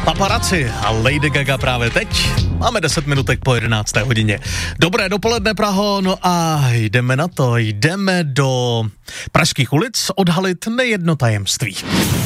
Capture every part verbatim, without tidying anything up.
Paparazzi a Lady Gaga právě teď. Máme deset minutek po jedenácté hodině. Dobré dopoledne, Praho, no a jdeme na to, jdeme do pražských ulic odhalit nejedno tajemství.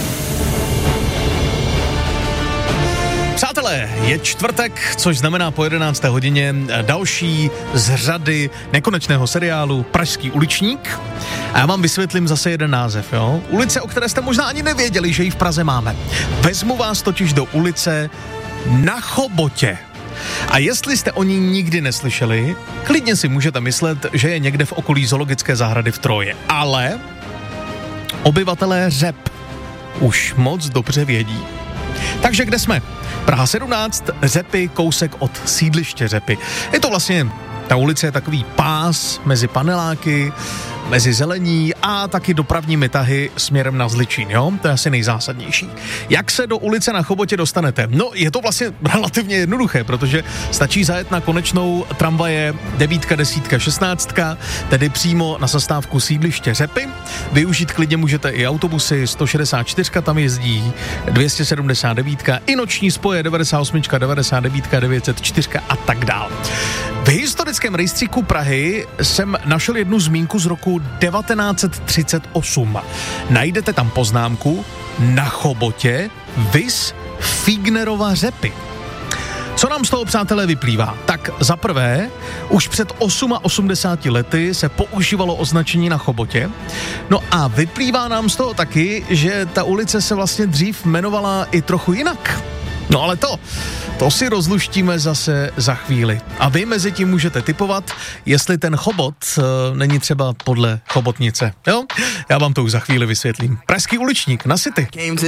Přátelé, je čtvrtek, což znamená po jedenácté hodině další z řady nekonečného seriálu Pražský uličník. A já vám vysvětlím zase jeden název, jo? Ulice, o které jste možná ani nevěděli, že ji v Praze máme. Vezmu vás totiž do ulice Na Chobotě. A jestli jste o ní nikdy neslyšeli, klidně si můžete myslet, že je někde v okolí zoologické zahrady v Troje. Ale obyvatelé Řep už moc dobře vědí. Takže kde jsme? Praha sedmnáct, Řepy, kousek od sídliště Řepy. Je to vlastně, ta ulice je takový pás mezi paneláky, mezi zelení a taky dopravními tahy směrem na Zličín, jo? To je asi nejzásadnější. Jak se do ulice Na Chobotě dostanete? No, je to vlastně relativně jednoduché, protože stačí zajet na konečnou tramvaje devítka, desítka, šestnáctka, tedy přímo na zastávku sídliště Řepy. Využít klidně můžete i autobusy, sto šedesát čtyři tam jezdí, dvě stě sedmdesát devět i noční spoje devadesát osm, devadesát devět, devět set čtyři a tak dál. V historickém rejstříku Prahy jsem našel jednu zmínku z roku devatenáct set třicet osm. Najdete tam poznámku Na Chobotě vis Fignerova Řepy. Co nám z toho, přátelé, vyplývá? Tak za prvé, už před osmadesáti lety se používalo označení Na Chobotě. No a vyplývá nám z toho taky, že ta ulice se vlastně dřív jmenovala i trochu jinak. No ale to, to si rozluštíme zase za chvíli. A vy mezi tím můžete tipovat, jestli ten Chobot uh, není třeba podle Chobotnice. Jo? Já vám to už za chvíli vysvětlím. Pražský uličník na City.